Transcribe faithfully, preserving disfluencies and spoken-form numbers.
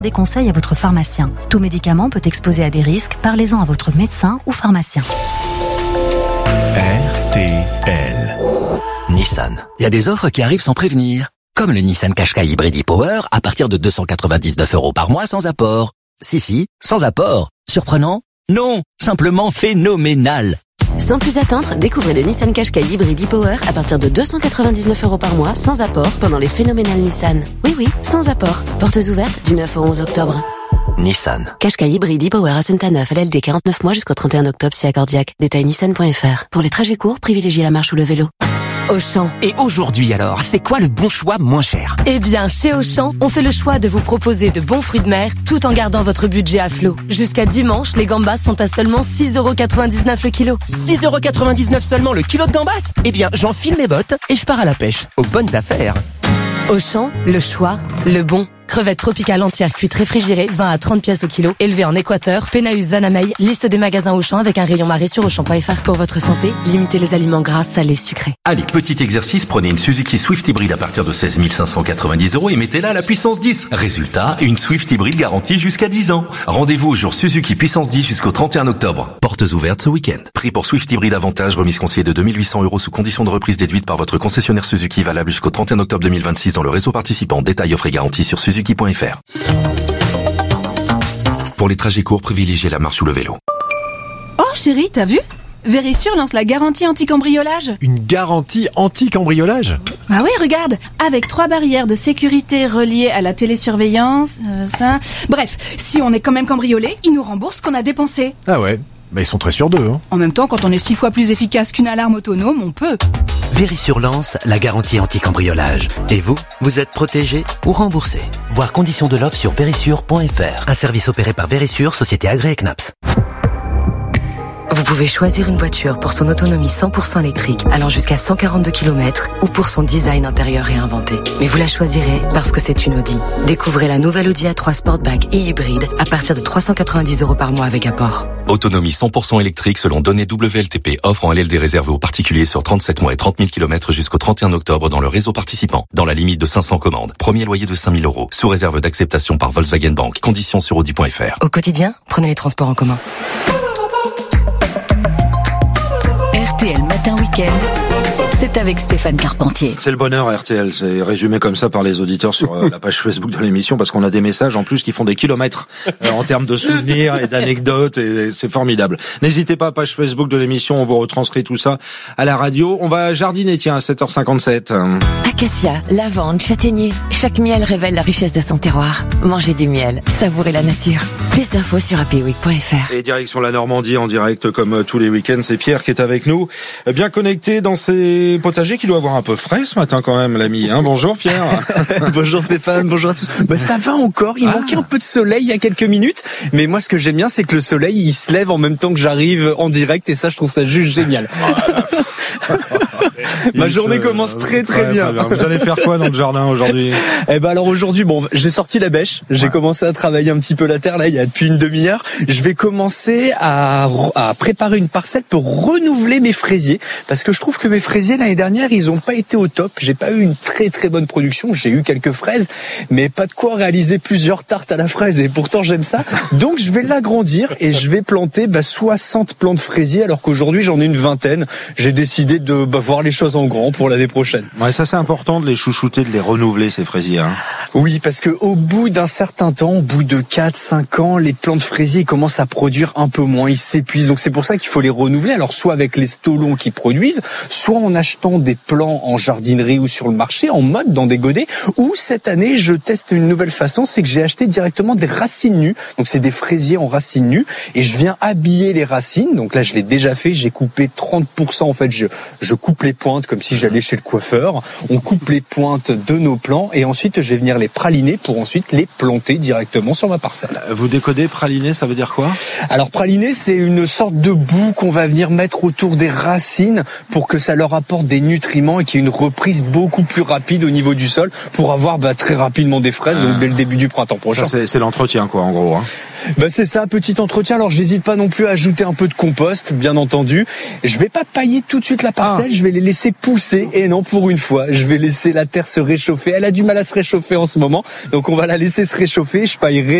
Des conseils à votre pharmacien. Tout médicament peut exposer à des risques. Parlez-en à votre médecin ou pharmacien. R T L. Nissan. Il y a des offres qui arrivent sans prévenir. Comme le Nissan Qashqai Hybrid e-Power à partir de deux cent quatre-vingt-dix-neuf euros par mois sans apport. Si, si, sans apport. Surprenant? Non, simplement phénoménal. Sans plus attendre, découvrez le Nissan Qashqai Hybrid e-Power à partir de deux cent quatre-vingt-dix-neuf euros par mois sans apport pendant les phénoménales Nissan. Oui, oui, sans apport. Portes ouvertes du neuf au onze octobre. Nissan. Qashqai Hybrid e-Power à Saint-Neuf, L L D quarante-neuf mois jusqu'au trente et un octobre si accordiaque. Détail nissan point f r. Pour les trajets courts, privilégiez la marche ou le vélo. Auchan. Et aujourd'hui alors, c'est quoi le bon choix moins cher? Eh bien, chez Auchan, on fait le choix de vous proposer de bons fruits de mer tout en gardant votre budget à flot. Jusqu'à dimanche, les gambas sont à seulement six euros quatre-vingt-dix-neuf le kilo. six euros quatre-vingt-dix-neuf seulement le kilo de gambas? Eh bien, j'enfile mes bottes et je pars à la pêche. Aux bonnes affaires. Auchan, le choix, le bon. Crevettes tropicales entières cuites réfrigérées, vingt à trente pièces au kilo, élevées en Équateur, Pénaus, Vanamey. Liste des magasins Auchan avec un rayon marée sur auchan point f r. Pour votre santé, limitez les aliments gras, salés, sucrés. Allez, petit exercice, prenez une Suzuki Swift hybride à partir de seize mille cinq cent quatre-vingt-dix euros et mettez-la à la puissance dix. Résultat, une Swift hybride garantie jusqu'à dix ans. Rendez-vous au jour Suzuki puissance dix jusqu'au trente et un octobre. Portes ouvertes ce week-end. Prix pour Swift hybride avantage, remise conseillée de deux mille huit cents euros sous condition de reprise déduite par votre concessionnaire Suzuki, valable jusqu'au trente et un octobre deux mille vingt-six dans le réseau participant. Détails offre et garantie sur suzuki point f r. Pour les trajets courts, privilégiez la marche ou le vélo. Oh chérie, t'as vu ? Vérissure lance la garantie anti-cambriolage. Une garantie anti-cambriolage ? Ah oui, regarde, avec trois barrières de sécurité reliées à la télésurveillance, euh, ça... Bref, si on est quand même cambriolé, ils nous remboursent ce qu'on a dépensé. Ah ouais, bah ils sont très sûrs d'eux. Hein. En même temps, quand on est six fois plus efficace qu'une alarme autonome, on peut. Vérissure lance la garantie anti-cambriolage. Et vous, vous êtes protégé ou remboursé. Voir conditions de l'offre sur vérissure point f r. Un service opéré par Vérissure, société agréée C N A P S. Vous pouvez choisir une voiture pour son autonomie cent pour cent électrique, allant jusqu'à cent quarante-deux kilomètres, ou pour son design intérieur réinventé. Mais vous la choisirez parce que c'est une Audi. Découvrez la nouvelle Audi A trois Sportback et hybride à partir de trois cent quatre-vingt-dix euros par mois avec apport. Autonomie cent pour cent électrique selon données W L T P, offre en L L D réservée aux particuliers sur trente-sept mois et trente mille kilomètres jusqu'au trente et un octobre dans le réseau participant, dans la limite de cinq cents commandes. Premier loyer de cinq mille euros, sous réserve d'acceptation par Volkswagen Bank. Conditions sur audi point f r. Au quotidien, prenez les transports en commun. R T L Matin Week-end, c'est avec Stéphane Carpentier. C'est le bonheur R T L, c'est résumé comme ça par les auditeurs sur euh, la page Facebook de l'émission, parce qu'on a des messages en plus qui font des kilomètres euh, en termes de souvenirs et d'anecdotes, et c'est formidable. N'hésitez pas, page Facebook de l'émission, on vous retranscrit tout ça à la radio. On va jardiner, tiens, à sept heures cinquante-sept. Acacia, lavande, châtaignier, chaque miel révèle la richesse de son terroir. Mangez du miel, savourez la nature. Plus d'infos sur happy week point f r. Et direction la Normandie en direct comme tous les week-ends, c'est Pierre qui est avec nous, bien connecté dans ses potagers qui doit avoir un peu frais ce matin quand même, l'ami. Hein, bonjour Pierre. Bonjour Stéphane, bonjour à tous. Bah, ça va encore, il ah. manquait un peu de soleil il y a quelques minutes, mais moi ce que j'aime bien c'est que le soleil il se lève en même temps que j'arrive en direct et ça je trouve ça juste génial. Ma il journée se... commence très très ouais, bien. bien. Vous allez faire quoi dans le jardin aujourd'hui? Eh ben alors aujourd'hui, bon, j'ai sorti la bêche, j'ai ouais. commencé à travailler un petit peu la terre là il y a depuis une demi-heure. Je vais commencer à, à préparer une parcelle pour renouveler mes fraisiers parce que je trouve que mes fraisiers l'année dernière ils ont pas été au top. J'ai pas eu une très très bonne production. J'ai eu quelques fraises, mais pas de quoi réaliser plusieurs tartes à la fraise et pourtant j'aime ça. Donc je vais l'agrandir et je vais planter bah, soixante plants de fraisiers alors qu'aujourd'hui j'en ai une vingtaine. J'ai décidé de bah, voir les choses en grand pour l'année prochaine. Ouais, ça c'est important de les chouchouter, de les renouveler ces fraisiers. Hein. Oui, parce que au bout d'un certain temps, au bout de quatre cinq ans, les plants de fraisiers ils commencent à produire un peu moins, ils s'épuisent. Donc c'est pour ça qu'il faut les renouveler. Alors soit avec les stolons qui produisent, soit en achetant des plants en jardinerie ou sur le marché, en mode dans des godets. Ou cette année, je teste une nouvelle façon, c'est que j'ai acheté directement des racines nues. Donc c'est des fraisiers en racines nues et je viens habiller les racines. Donc là, je l'ai déjà fait, j'ai coupé trente pour cent en fait, je je coupe les pointes comme si j'allais chez le coiffeur. On coupe les pointes de nos plants et ensuite je vais venir les praliner pour ensuite les planter directement sur ma parcelle. Vous décodez praliner, ça veut dire quoi? Alors praliner, c'est une sorte de boue qu'on va venir mettre autour des racines pour que ça leur apporte des nutriments et qu'il y ait une reprise beaucoup plus rapide au niveau du sol pour avoir bah, très rapidement des fraises ah. donc dès le début du printemps prochain. Ça, c'est, c'est l'entretien quoi en gros. Hein. Bah c'est ça, petit entretien. Alors j'hésite pas non plus à ajouter un peu de compost, bien entendu. Je vais pas pailler tout de suite la parcelle, ah. je vais les laisser pousser. Et non, pour une fois, je vais laisser la terre se réchauffer. Elle a du mal à se réchauffer en ce moment, donc on va la laisser se réchauffer. Je paillerai